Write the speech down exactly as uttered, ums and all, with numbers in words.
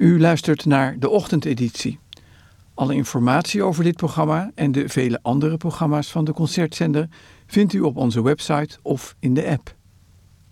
U luistert naar de ochtendeditie. Alle informatie over dit programma en de vele andere programma's van de Concertzender vindt u op onze website of in de app.